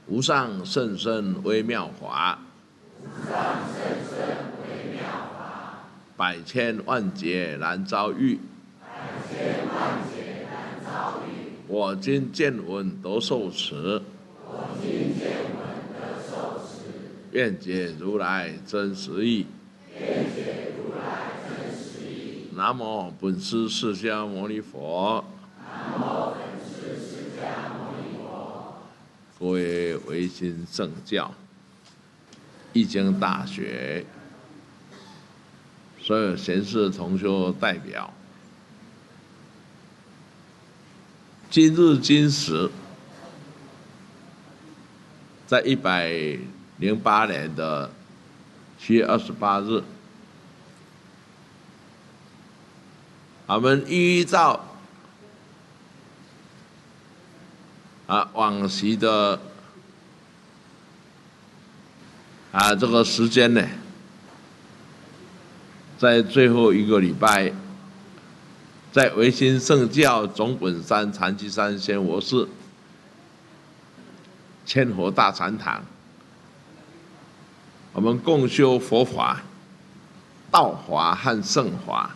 无上甚深微妙法，百千万劫难遭遇。我今见闻得受持，愿解如来真实义。南无本师释迦牟尼佛。各位维新圣教、易经大学所有贤士同修代表，今日今时，在108年的7月28日，我们依照往昔的这个时间呢，在最后一个礼拜，在维新圣教总本山禅机山仙佛寺千佛大禅堂，我们共修佛法、道法和圣法。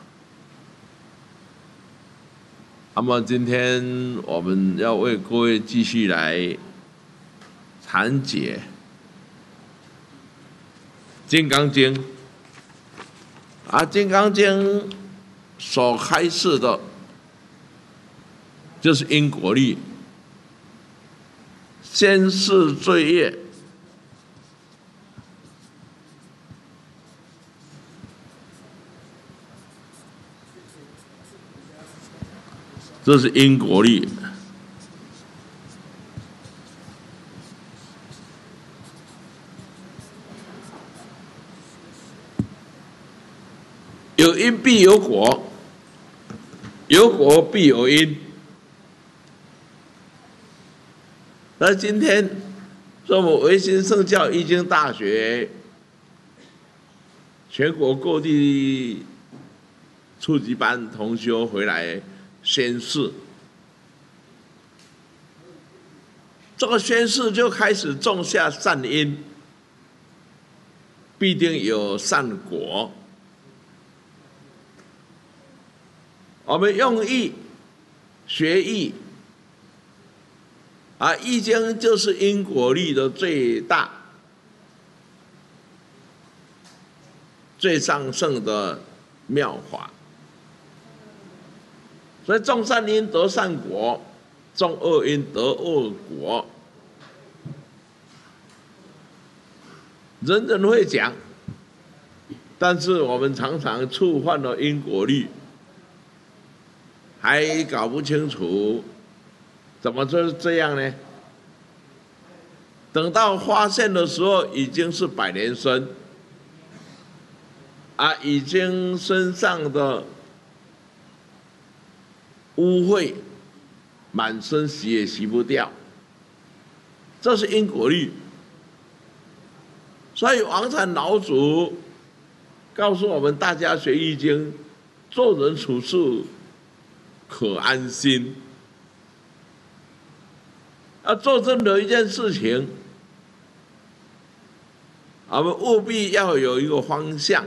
那么今天我们要为各位继续来谈解《金刚经》。《金刚经》所开示的，就是因果律、先世罪业、这是因果律。有因必有果，有果必有因。那今天是我们维新圣教易经大学全国各地初级班同修回来宣誓，这个宣誓就开始种下善因，必定有善果。我们用易学易，易经就是因果律的最大、最上圣的妙法。所以种善因得善果，种恶因得恶果。人人会讲，但是我们常常触犯了因果律，还搞不清楚怎么就是这样呢？等到发现的时候，已经是百年身，已经身上的污秽满身洗也洗不掉，这是因果律。所以王禅老祖告诉我们大家学易经，做人处事可安心。做任何一件事情，我们务必要有一个方向。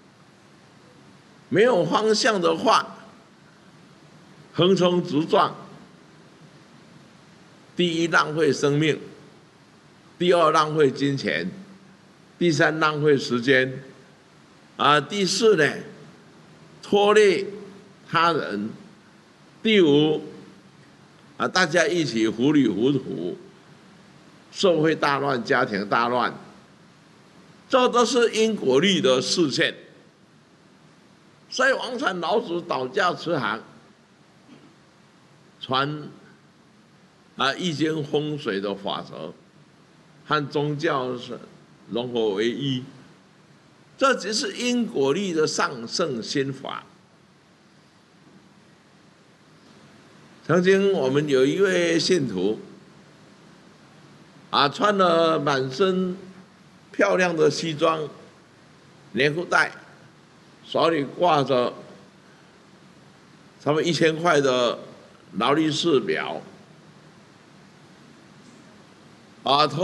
没有方向的话，横冲直撞，第一浪费生命，第二浪费金钱，第三浪费时间，第四呢，拖累他人，第五大家一起糊里糊涂，社会大乱，家庭大乱，这都是因果律的示现。所以王禅老祖导驾慈航，传易经风水的法则和宗教是融合为一，这只是因果律的上圣心法。曾经我们有一位信徒，穿了满身漂亮的西装、连裤带，手里挂着差不多1000块的劳力士表，